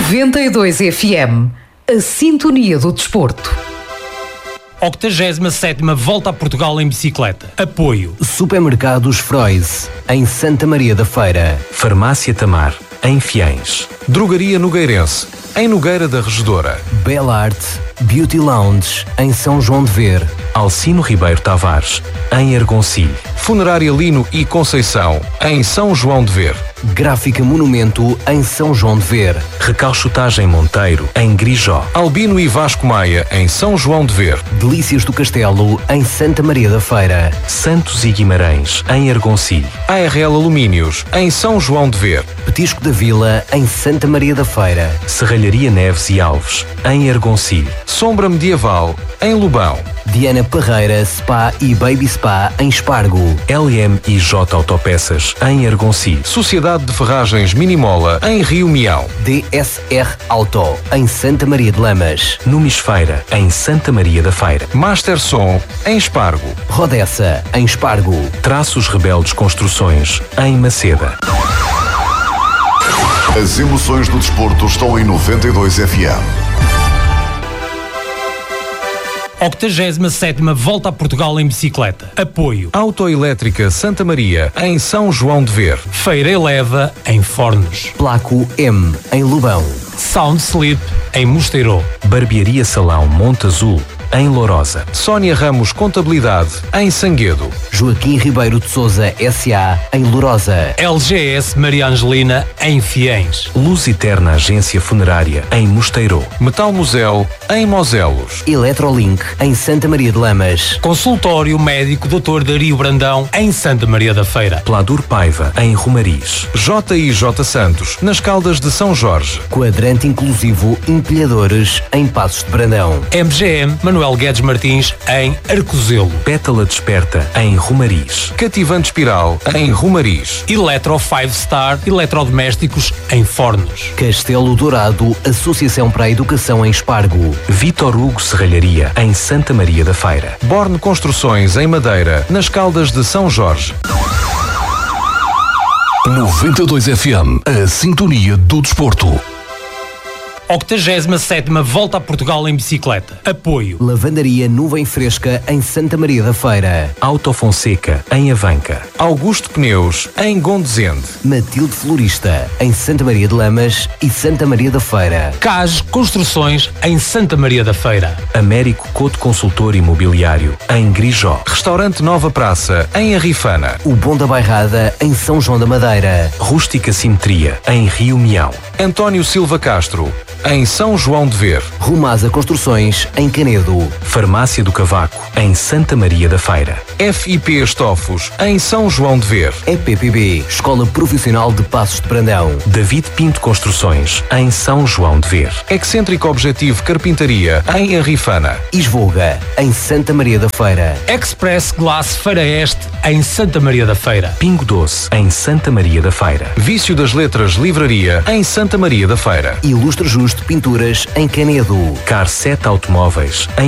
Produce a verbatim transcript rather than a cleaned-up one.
noventa e dois F M, a sintonia do desporto. octogésima sétima Volta a Portugal em bicicleta. Apoio Supermercados Frois, em Santa Maria da Feira. Farmácia Tamar, em Fiães. Drogaria Nogueirense, em Nogueira da Regedora. Bela Arte Beauty Lounge, em São João de Ver. Alcino Ribeiro Tavares, em Argoncilho. Funerária Lino e Conceição, em São João de Ver. Gráfica Monumento, em São João de Ver. Recalchutagem Monteiro, em Grijó. Albino e Vasco Maia, em São João de Ver. Delícias do Castelo, em Santa Maria da Feira. Santos e Guimarães, em Argoncilho. A R L Alumínios, em São João de Ver. Petisco da Vila, em Santa Maria da Feira. Serralharia Neves e Alves, em Argoncilho. Sombra Medieval, em Lobão. Diana Parreira Spa e Baby Spa, em Espargo. L M I J Autopeças, em Argoncilho. Sociedade de Ferragens Minimola, em Rio Mião. D S R Auto, em Santa Maria de Lamas. Numis Feira, em Santa Maria da Feira. Master Som, em Espargo. Rodessa, em Espargo. Traços Rebeldes Construções, em Maceda. As emoções do desporto estão em noventa e dois F M. octogésima sétima Volta a Portugal em bicicleta. Apoio Autoelétrica Santa Maria, em São João de Ver. Feira Eleva, em Fornos. Placo M, em Lobão. Sound Sleep, em Mosteirão. Barbearia Salão Monte Azul, em Lourosa. Sónia Ramos Contabilidade, em Sanguedo. Joaquim Ribeiro de Souza S A, em Lourosa. L G S Maria Angelina, em Fiães. Luz Eterna Agência Funerária, em Mosteirão. Metal Museu, em Moselos. Eletrolink, em Santa Maria de Lamas. Consultório Médico doutor Dario Brandão, em Santa Maria da Feira. Pladur Paiva, em Romariz. J I J Santos, nas Caldas de São Jorge. Quadrante Inclusivo Empilhadores, em Passos de Brandão. M G M Manuel Guedes Martins, em Arcozelo. Pétala Desperta, em Romariz. Cativante Espiral, em Romariz. Eletro cinco Star Eletrodomésticos, em Fornos. Castelo Dourado Associação para a Educação, em Espargo. Vitor Hugo Serralharia, em Santa Maria da Feira. Borne Construções, em Madeira, nas Caldas de São Jorge. noventa e dois F M, a sintonia do desporto. octogésima sétima Volta a Portugal em bicicleta. Apoio Lavandaria Nuvem Fresca, em Santa Maria da Feira. Autofonseca, em Avanca. Augusto Pneus, em Gondesende. Matilde Florista, em Santa Maria de Lamas e Santa Maria da Feira. C A S Construções, em Santa Maria da Feira. Américo Couto Consultor Imobiliário, em Grijó. Restaurante Nova Praça, em Arrifana. O Bom da Bairrada, em São João da Madeira. Rústica Simetria, em Rio Mião. António Silva Castro, em São João de Ver. Rumasa Construções, em Canedo. Farmácia do Cavaco, em Santa Maria da Feira. F I P Estofos, em São João de Ver. E P P B, Escola Profissional de Passos de Brandão. David Pinto Construções, em São João de Ver. Excêntrico Objetivo Carpintaria, em Arrifana. Isvoga, em Santa Maria da Feira. Express Glass Feira Este, em Santa Maria da Feira. Pingo Doce, em Santa Maria da Feira. Vício das Letras Livraria, em Santa Maria da Feira. Ilustre Justo Pinturas, em Canedo. Car sete Automóveis, em